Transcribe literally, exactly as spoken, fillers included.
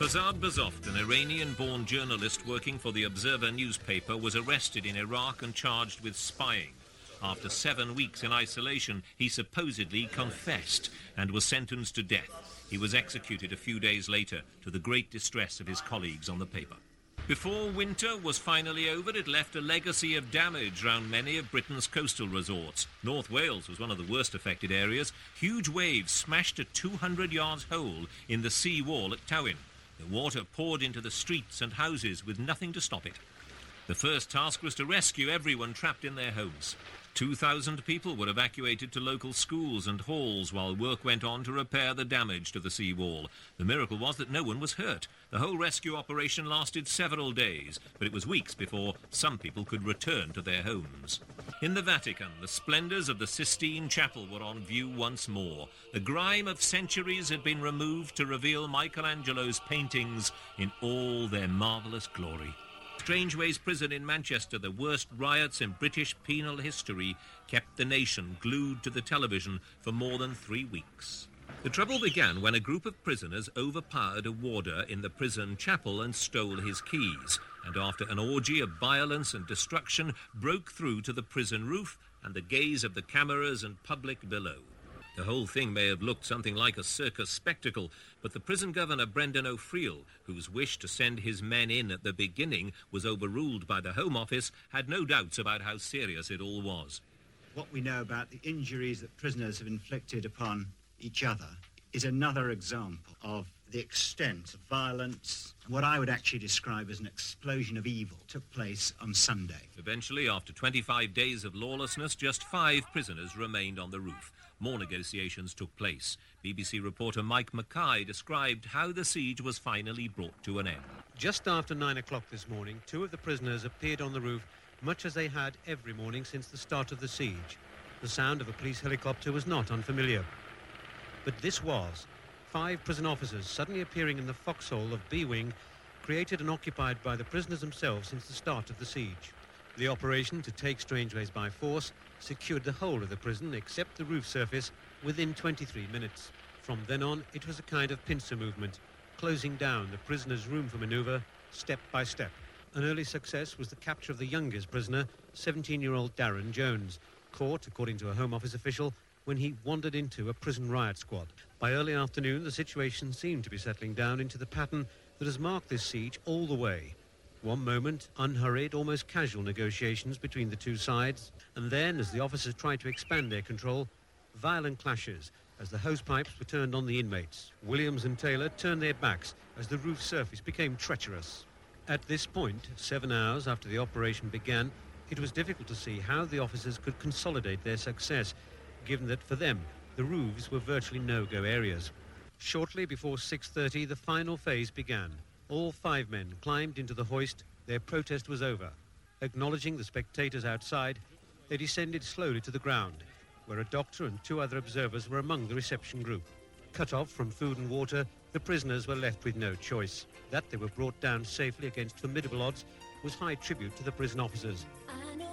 Bazad Bazoft, an Iranian-born journalist working for the Observer newspaper, was arrested in Iraq and charged with spying. After seven weeks in isolation, he supposedly confessed and was sentenced to death. He was executed a few days later, to the great distress of his colleagues on the paper. Before winter was finally over, it left a legacy of damage around many of Britain's coastal resorts. North Wales was one of the worst affected areas. Huge waves smashed a two hundred yards hole in the sea wall at Tywyn. The water poured into the streets and houses with nothing to stop it. The first task was to rescue everyone trapped in their homes. two thousand people were evacuated to local schools and halls while work went on to repair the damage to the seawall. The miracle was that no one was hurt. The whole rescue operation lasted several days, but it was weeks before some people could return to their homes. In the Vatican, the splendours of the Sistine Chapel were on view once more. The grime of centuries had been removed to reveal Michelangelo's paintings in all their marvellous glory. Strangeways Prison in Manchester, the worst riots in British penal history, kept the nation glued to the television for more than three weeks. The trouble began when a group of prisoners overpowered a warder in the prison chapel and stole his keys, and after an orgy of violence and destruction, broke through to the prison roof and the gaze of the cameras and public below. The whole thing may have looked something like a circus spectacle, but the prison governor, Brendan O'Friel, whose wish to send his men in at the beginning was overruled by the Home Office, had no doubts about how serious it all was. What we know about the injuries that prisoners have inflicted upon each other is another example of the extent of violence. What I would actually describe as an explosion of evil took place on Sunday. Eventually, after twenty-five days of lawlessness, just five prisoners remained on the roof. More negotiations took place. B B C reporter Mike Mackay described how the siege was finally brought to an end. Just after nine o'clock this morning, two of the prisoners appeared on the roof, much as they had every morning since the start of the siege. The sound of a police helicopter was not unfamiliar. But this was. Five prison officers suddenly appearing in the foxhole of B Wing, created and occupied by the prisoners themselves since the start of the siege. The operation to take Strangeways by force secured the whole of the prison except the roof surface within twenty-three minutes. From then on, it was a kind of pincer movement, closing down the prisoners' room for manoeuvre step by step. An early success was the capture of the youngest prisoner, seventeen-year-old Darren Jones, caught, according to a Home Office official, when he wandered into a prison riot squad. By early afternoon, the situation seemed to be settling down into the pattern that has marked this siege all the way. One moment, unhurried, almost casual negotiations between the two sides, and then, as the officers tried to expand their control, violent clashes as the hose pipes were turned on the inmates. Williams and Taylor turned their backs as the roof surface became treacherous. At this point, seven hours after the operation began, it was difficult to see how the officers could consolidate their success, given that for them, the roofs were virtually no-go areas. Shortly before six thirty, the final phase began. All five men climbed into the hoist. Their protest was over. Acknowledging the spectators outside, they descended slowly to the ground, where a doctor and two other observers were among the reception group. Cut off from food and water, the prisoners were left with no choice. That they were brought down safely against formidable odds was high tribute to the prison officers. I know